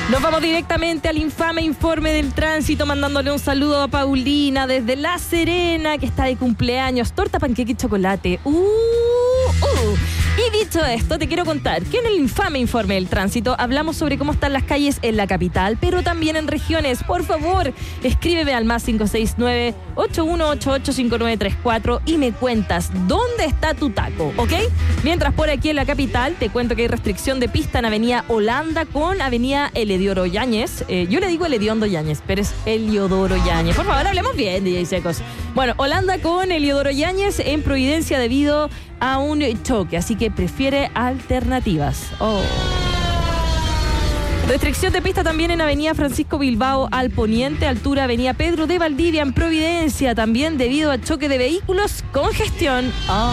Nos vamos directamente al infame informe del tránsito, mandándole un saludo a Paulina desde La Serena, que está de cumpleaños. Torta, panqueque y chocolate. Y dicho esto, te quiero contar que en el infame informe del tránsito hablamos sobre cómo están las calles en la capital, pero también en regiones. Por favor, escríbeme al más 569-8188-5934 y me cuentas dónde está tu taco, ¿ok? Mientras por aquí en la capital te cuento que hay restricción de pista en Avenida Holanda con Avenida Eliodoro Yáñez. Yo le digo Hediondo Yáñez, pero es Eliodoro Yáñez. Por favor, hablemos bien, DJ Secos. Bueno, Holanda con Eliodoro Yáñez en Providencia debido a un choque, así que prefiere alternativas. Restricción de pista también en Avenida Francisco Bilbao al poniente, altura Avenida Pedro de Valdivia en Providencia, también debido a choque de vehículos, congestión.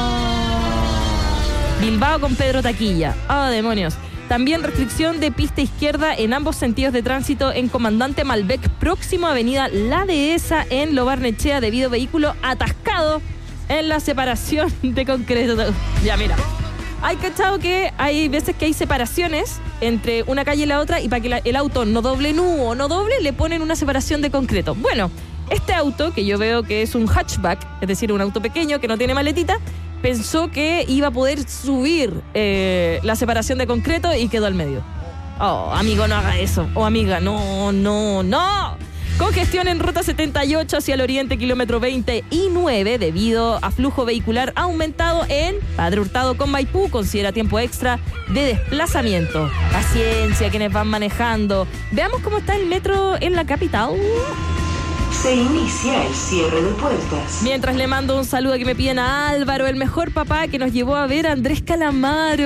Bilbao con Pedro Taquilla. Demonios. También restricción de pista izquierda en ambos sentidos de tránsito en Comandante Malbec, próximo a Avenida La Dehesa en Lo Barnechea, debido a vehículo atascado en la separación de concreto. Ya, mira. Hay cachado que hay veces que hay separaciones entre una calle y la otra y para que el auto no doble o no doble, le ponen una separación de concreto. Bueno, este auto, que yo veo que es un hatchback, es decir, un auto pequeño que no tiene maletita, pensó que iba a poder subir la separación de concreto y quedó al medio. Amigo, no haga eso. Amiga, no. Congestión en ruta 78 hacia el oriente, kilómetro 20 y 9, debido a flujo vehicular aumentado en Padre Hurtado con Maipú. Considera tiempo extra de desplazamiento. Paciencia quienes van manejando. Veamos cómo está el metro en la capital. Se inicia el cierre de puertas. Mientras le mando un saludo que me piden a Álvaro, el mejor papá que nos llevó a ver a Andrés Calamaro.